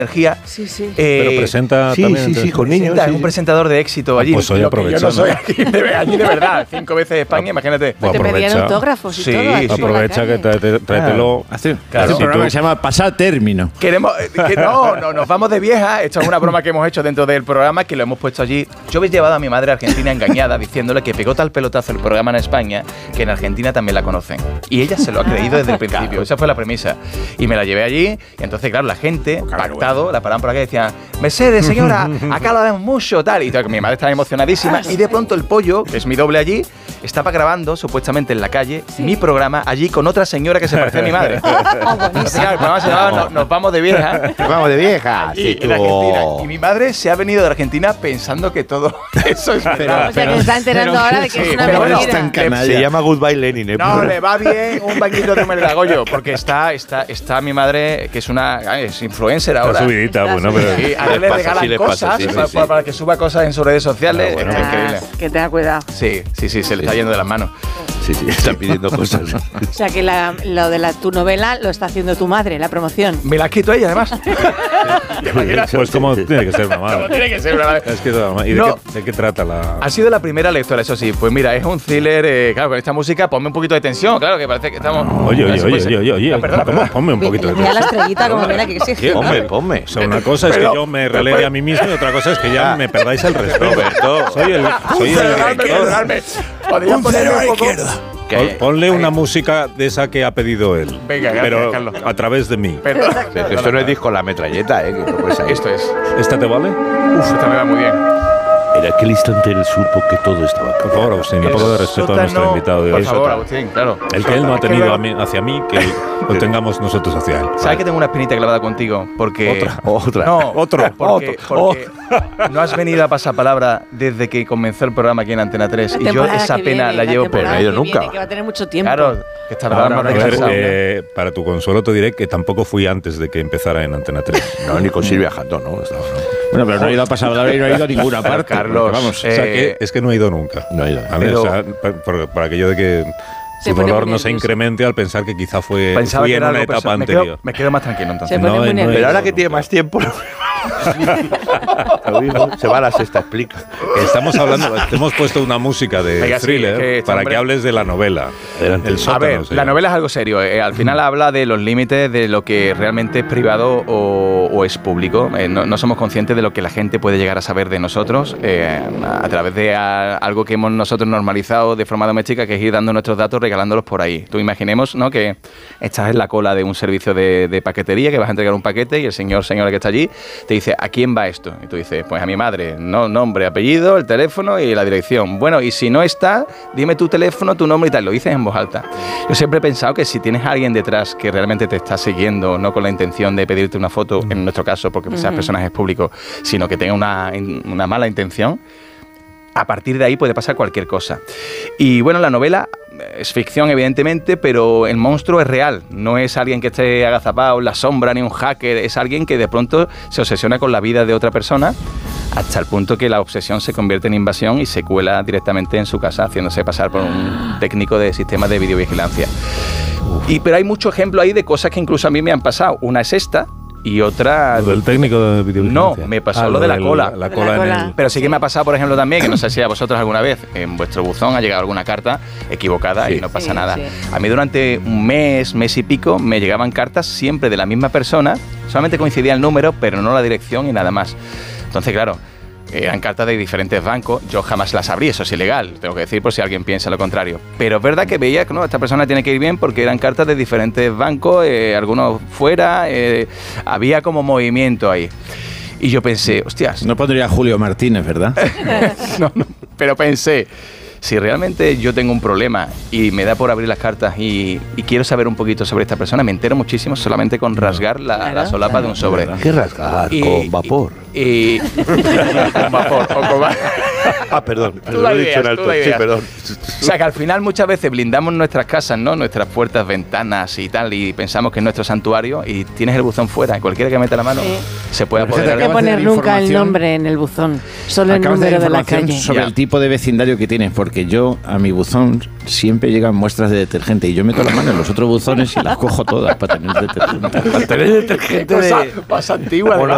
energía. Sí, sí. Pero presenta también. Sí, con niños. Es un presentador de éxito allí. Pues hoy aprovechando. Yo no soy allí de verdad. 5 veces España, imagínate. Te pedían autógrafos y todo. Aquí Aprovecha que tráetelo. Hace un programa que se llama Pasar Término. Queremos no, nos vamos de vieja. Esto es una broma que hemos hecho dentro del programa, que lo hemos puesto allí. Yo habéis llevado a mi madre a Argentina engañada, diciéndole que pegó tal pelotazo el programa en España que en Argentina también la conocen. Y ella se lo ha creído desde el principio. Claro. Esa fue la premisa. Y me la llevé allí. Y entonces, claro, la gente, pactado, la paraban por aquí y decían: Mercedes, señora, acá lo vemos mucho, tal. Y mi madre estaba emocionadísima. Y de pronto el pollo, que es mi doble allí, estaba grabando, supuestamente en la calle, mi programa allí con otra señora que se parecía a mi madre. Entonces, claro, el programa se llamaba Nos vamos de vieja. Nos vamos de vieja. Y, en Argentina. Y mi madre se ha venido de Argentina pensando que todo eso es verdad. O sea, que se está enterando ahora de que es una mentira. Se llama Goodbye Lenin. No, le va bien un banquito de Melgagollo, porque está mi madre, que es influencer ahora. Está subidita, bueno, pero... Sí, a él le regalan cosas para que suba cosas en sus redes sociales. Bueno, es increíble. Que tenga cuidado. Sí, se le está yendo de las manos. Sí, están pidiendo cosas. O sea, que lo de tu novela lo está haciendo tu madre, la promoción. Me la ha escrito ella, además. Pues como tiene que ser una madre. Como tiene que ser una madre. Es que ¿y de qué trata la...? Ha sido la primera lectora, eso sí. Pues mira, es un thriller, claro, con esta música ponme un poquito de tensión, claro, que parece que estamos... Oye, perdona. Ponme un poquito de tensión. Mira la estrellita como viene que exige. Ponme. O sea, una cosa es que yo me relegue a mí mismo y otra cosa es que ya me perdáis el respeto. Soy el Perdonadme. ¿Podrían ponerme un poco...? Ponle una música de esa que ha pedido él. Venga, gracias, pero Carlos. A través de mí. Perdón. Esto no es disco La Metralleta, que no puede ser. Esto es. ¿Esta te vale? Esta me va muy bien. En aquel instante él supo que todo estaba Por favor, Agustín, un poco de respeto a nuestro invitado de hoy. Por favor, Agustín, claro. El que él no ha tenido hacia mí, que lo tengamos nosotros hacia él. ¿Sabes que tengo una espinita clavada contigo? Porque... Otra. No, porque no has venido a pasar palabra desde que comenzó el programa aquí en Antena 3. Y yo esa pena la llevo, pero no he ido nunca. Que va a tener mucho tiempo. Claro, que estará más descansado. Para tu consuelo te diré que tampoco fui antes de que empezara en Antena 3. No, ni con Silvia Jandón, ¿no? Bueno, pero no he ido a pasar palabra y no he ido a ninguna parte. Carlos, vamos. O sea, que es que no he ido nunca. No he ido. ¿Vale? Pero, o sea, para aquello de que su dolor no se incremente al pensar que quizá fui en una etapa anterior. Me quedo más tranquilo entonces. Pero ahora que tiene más tiempo... Se va a la sexta, explica. Estamos hablando, te hemos puesto una música de thriller para que hables de la novela. El sótano, a ver, la novela es algo serio. Al final habla de los límites de lo que realmente es privado o es público. No somos conscientes de lo que la gente puede llegar a saber de nosotros a través de algo que hemos nosotros normalizado de forma doméstica, que es ir dando nuestros datos, regalándolos por ahí. Tú imaginemos, ¿no?, que estás en la cola de un servicio de paquetería, que vas a entregar un paquete y el señora que está allí te dice: ¿a quién va esto? Y tú dices: pues a mi madre. No, nombre, apellido, el teléfono y la dirección. Bueno, y si no está, dime tu teléfono, tu nombre y tal. Lo dices en voz alta. Yo siempre he pensado que si tienes a alguien detrás que realmente te está siguiendo, no con la intención de pedirte una foto, en nuestro caso, porque seas personajes públicos, sino que tenga una mala intención, a partir de ahí puede pasar cualquier cosa. Y bueno, la novela es ficción, evidentemente, pero el monstruo es real. No es alguien que esté agazapado en la sombra ni un hacker. Es alguien que de pronto se obsesiona con la vida de otra persona, hasta el punto que la obsesión se convierte en invasión y se cuela directamente en su casa, haciéndose pasar por un técnico de sistemas de videovigilancia. Pero hay muchos ejemplos ahí de cosas que incluso a mí me han pasado. Una es esta, y otra... ¿Lo del técnico de videovigilancia? No, me pasó lo de la cola. La cola. Pero sí que me ha pasado, por ejemplo, también, que no sé si a vosotros alguna vez en vuestro buzón ha llegado alguna carta equivocada y no pasa nada. Sí. A mí durante un mes y pico, me llegaban cartas siempre de la misma persona, solamente coincidía el número, pero no la dirección y nada más. Entonces, claro, eran cartas de diferentes bancos. Yo jamás las abrí, eso es ilegal, tengo que decir, por si alguien piensa lo contrario. Pero es verdad que veía que no, esta persona tiene que ir bien, porque eran cartas de diferentes bancos, algunos fuera, había como movimiento ahí. Y yo pensé, hostias... No pondría Julio Martínez, ¿verdad? No, pero pensé, si realmente yo tengo un problema y me da por abrir las cartas y quiero saber un poquito sobre esta persona, me entero muchísimo solamente con rasgar la solapa de un sobre. ¿Qué rasgar? Con vapor. Con vapor o con... Perdón, lo he dicho en alto. Sí, perdón. O sea, que al final muchas veces blindamos nuestras casas, ¿no?, nuestras puertas, ventanas y tal, y pensamos que es nuestro santuario, y tienes el buzón fuera, y cualquiera que meta la mano se puede apoderar. No hay que poner nunca el nombre en el buzón, solo el número de la calle. Sobre el tipo de vecindario que tienes, porque yo a mi buzón siempre llegan muestras de detergente y yo meto la mano en los otros buzones y las cojo todas para tener detergente. Para tener detergente más antigua. Bueno,